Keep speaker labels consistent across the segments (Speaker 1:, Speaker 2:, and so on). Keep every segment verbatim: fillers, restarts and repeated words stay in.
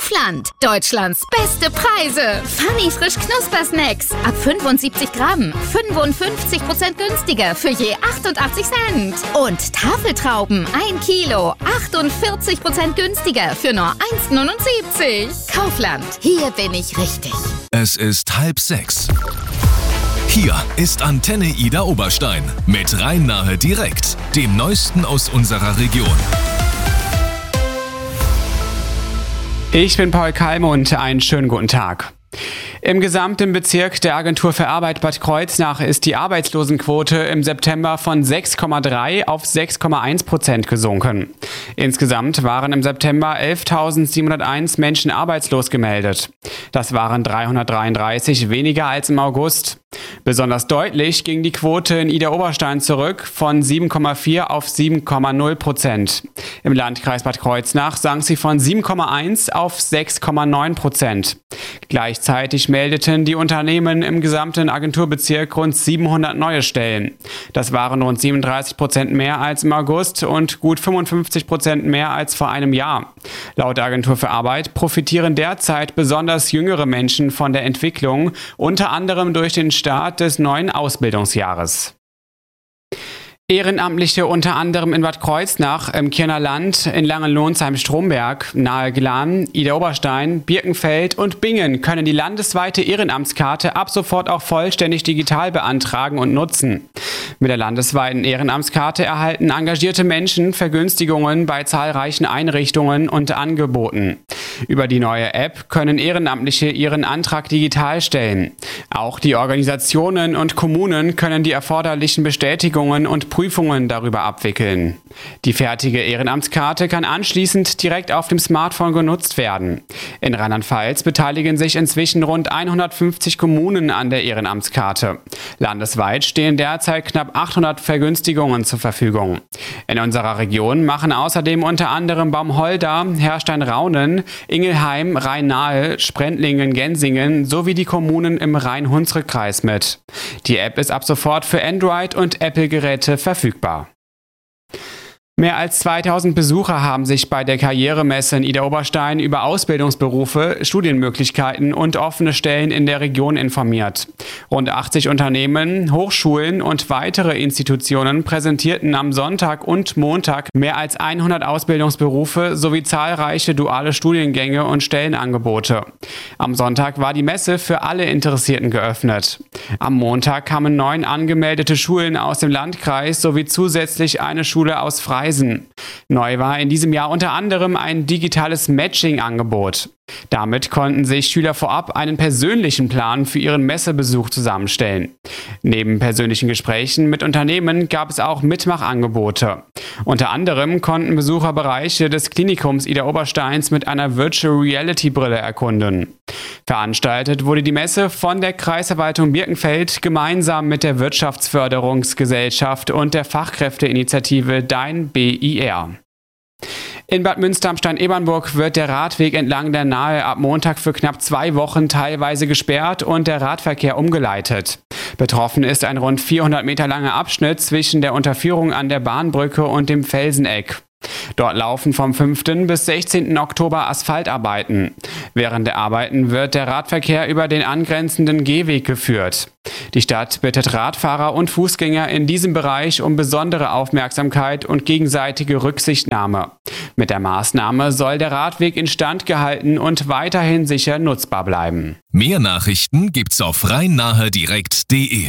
Speaker 1: Kaufland. Deutschlands beste Preise. Funny frisch Knuspersnacks. Ab fünfundsiebzig Gramm. fünfundfünfzig Prozent günstiger für je achtundachtzig Cent. Und Tafeltrauben. ein Kilo. achtundvierzig Prozent günstiger für nur eins neunundsiebzig. Kaufland. Hier bin ich richtig.
Speaker 2: Es ist halb sechs. Hier ist Antenne Ida Oberstein mit Rhein-Nahe direkt, dem Neuesten aus unserer Region.
Speaker 3: Ich bin Paul Kalme und einen schönen guten Tag. Im gesamten Bezirk der Agentur für Arbeit Bad Kreuznach ist die Arbeitslosenquote im September von sechs Komma drei auf sechs Komma eins Prozent gesunken. Insgesamt waren im September elftausendsiebenhunderteins Menschen arbeitslos gemeldet. Das waren dreihundertdreiunddreißig weniger als im August. Besonders deutlich ging die Quote in Ida Oberstein zurück von sieben Komma vier auf sieben Komma null Prozent. Im Landkreis Bad Kreuznach sank sie von sieben Komma eins auf sechs Komma neun Prozent. Gleichzeitig meldeten die Unternehmen im gesamten Agenturbezirk rund siebenhundert neue Stellen. Das waren rund siebenunddreißig Prozent mehr als im August und gut fünfundfünfzig Prozent mehr als vor einem Jahr. Laut der Agentur für Arbeit profitieren derzeit besonders jüngere Menschen von der Entwicklung, unter anderem durch den Start des neuen Ausbildungsjahres. Ehrenamtliche unter anderem in Bad Kreuznach, im Kirner Land, in Langenlohnsheim-Stromberg, nahe Glan, Ida Oberstein, Birkenfeld und Bingen können die landesweite Ehrenamtskarte ab sofort auch vollständig digital beantragen und nutzen. Mit der landesweiten Ehrenamtskarte erhalten engagierte Menschen Vergünstigungen bei zahlreichen Einrichtungen und Angeboten. Über die neue App können Ehrenamtliche ihren Antrag digital stellen. Auch die Organisationen und Kommunen können die erforderlichen Bestätigungen und Prüfungen darüber abwickeln. Die fertige Ehrenamtskarte kann anschließend direkt auf dem Smartphone genutzt werden. In Rheinland-Pfalz beteiligen sich inzwischen rund hundertfünfzig Kommunen an der Ehrenamtskarte. Landesweit stehen derzeit knapp achthundert Vergünstigungen zur Verfügung. In unserer Region machen außerdem unter anderem Baumholder, Herstein-Raunen, Ingelheim, Rhein-Nahe, Sprendlingen, Gensingen sowie die Kommunen im Rhein-Hunsrück-Kreis mit. Die App ist ab sofort für Android- und Apple-Geräte verfügbar. Mehr als zweitausend Besucher haben sich bei der Karrieremesse in Ida Oberstein über Ausbildungsberufe, Studienmöglichkeiten und offene Stellen in der Region informiert. Rund achtzig Unternehmen, Hochschulen und weitere Institutionen präsentierten am Sonntag und Montag mehr als hundert Ausbildungsberufe sowie zahlreiche duale Studiengänge und Stellenangebote. Am Sonntag war die Messe für alle Interessierten geöffnet. Am Montag kamen neun angemeldete Schulen aus dem Landkreis sowie zusätzlich eine Schule aus Freiburg. Neu war in diesem Jahr unter anderem ein digitales Matching-Angebot. Damit konnten sich Schüler vorab einen persönlichen Plan für ihren Messebesuch zusammenstellen. Neben persönlichen Gesprächen mit Unternehmen gab es auch Mitmachangebote. Unter anderem konnten Besucher Bereiche des Klinikums Ida Obersteins mit einer Virtual Reality Brille erkunden. Veranstaltet wurde die Messe von der Kreisverwaltung Birkenfeld gemeinsam mit der Wirtschaftsförderungsgesellschaft und der Fachkräfteinitiative Dein B I R. In Bad Münster am Stein-Ebernburg wird der Radweg entlang der Nahe ab Montag für knapp zwei Wochen teilweise gesperrt und der Radverkehr umgeleitet. Betroffen ist ein rund vierhundert Meter langer Abschnitt zwischen der Unterführung an der Bahnbrücke und dem Felseneck. Dort laufen vom fünften bis sechzehnten Oktober Asphaltarbeiten. Während der Arbeiten wird der Radverkehr über den angrenzenden Gehweg geführt. Die Stadt bittet Radfahrer und Fußgänger in diesem Bereich um besondere Aufmerksamkeit und gegenseitige Rücksichtnahme. Mit der Maßnahme soll der Radweg instand gehalten und weiterhin sicher nutzbar bleiben.
Speaker 2: Mehr Nachrichten gibt's auf rhein-nahe direkt punkt de.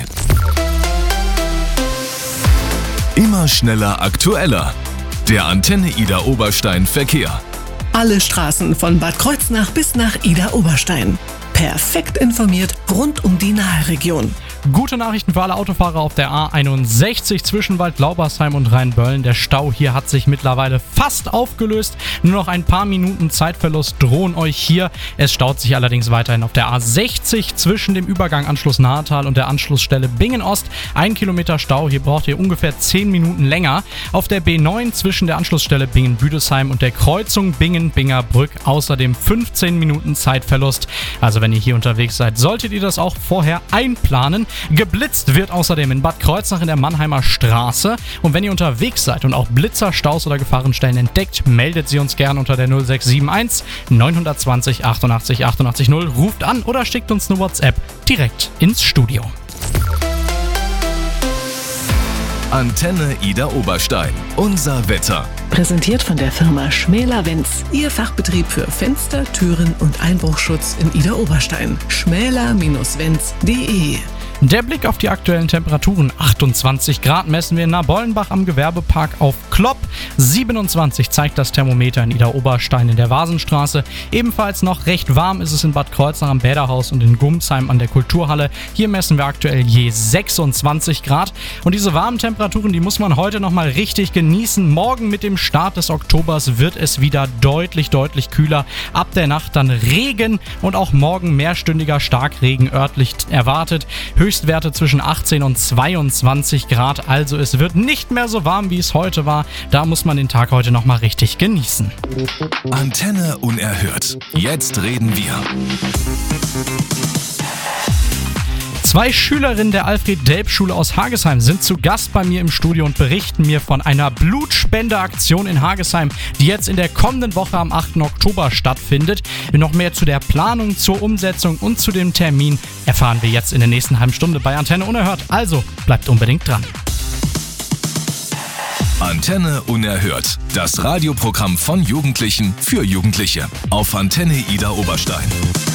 Speaker 2: Immer schneller, aktueller. Der Antenne Ida Oberstein Verkehr.
Speaker 4: Alle Straßen von Bad Kreuznach bis nach Ida Oberstein. Perfekt informiert rund um die Nahe-Region.
Speaker 5: Gute Nachrichten für alle Autofahrer auf der A einundsechzig zwischen Waldlaubersheim und Rheinböllen. Der Stau hier hat sich mittlerweile fast aufgelöst. Nur noch ein paar Minuten Zeitverlust drohen euch hier. Es staut sich allerdings weiterhin auf der A sechzig zwischen dem Übergang Anschluss Nahetal und der Anschlussstelle Bingen-Ost. Ein Kilometer Stau, hier braucht ihr ungefähr zehn Minuten länger. Auf der B neun zwischen der Anschlussstelle Bingen-Büdesheim und der Kreuzung Bingen-Bingerbrück außerdem fünfzehn Minuten Zeitverlust. Also wenn ihr hier unterwegs seid, solltet ihr das auch vorher einplanen. Geblitzt wird außerdem in Bad Kreuznach in der Mannheimer Straße. Und wenn ihr unterwegs seid und auch Blitzer, Staus oder Gefahrenstellen entdeckt, meldet sie uns gern unter der null sechs sieben eins neun zwei null achtundachtzig achtundachtzig null, ruft an oder schickt uns eine WhatsApp direkt ins Studio.
Speaker 2: Antenne Ida Oberstein. Unser Wetter.
Speaker 4: Präsentiert von der Firma Schmäler-Wenz. Ihr Fachbetrieb für Fenster, Türen und Einbruchschutz in Ida Oberstein. schmäler Bindestrich wenz punkt de.
Speaker 5: Der Blick auf die aktuellen Temperaturen. achtundzwanzig Grad messen wir in Nabollenbach am Gewerbepark auf Klopp. siebenundzwanzig zeigt das Thermometer in Ida Oberstein in der Vasenstraße. Ebenfalls noch recht warm ist es in Bad Kreuznach am Bäderhaus und in Gumsheim an der Kulturhalle. Hier messen wir aktuell je sechsundzwanzig Grad. Und diese warmen Temperaturen, die muss man heute nochmal richtig genießen. Morgen mit dem Start des Oktobers wird es wieder deutlich, deutlich kühler. Ab der Nacht dann Regen und auch morgen mehrstündiger Starkregen örtlich erwartet. Höchstwerte zwischen achtzehn und zweiundzwanzig Grad, also es wird nicht mehr so warm, wie es heute war. Da muss man den Tag heute nochmal richtig genießen.
Speaker 2: Antenne unerhört. Jetzt reden wir.
Speaker 5: Zwei Schülerinnen der Alfred-Delp-Schule aus Hagesheim sind zu Gast bei mir im Studio und berichten mir von einer Blutspendeaktion in Hagesheim, die jetzt in der kommenden Woche am achten Oktober stattfindet. Noch mehr zu der Planung, zur Umsetzung und zu dem Termin erfahren wir jetzt in der nächsten halben Stunde bei Antenne Unerhört. Also bleibt unbedingt dran.
Speaker 2: Antenne Unerhört. Das Radioprogramm von Jugendlichen für Jugendliche. Auf Antenne Ida Oberstein.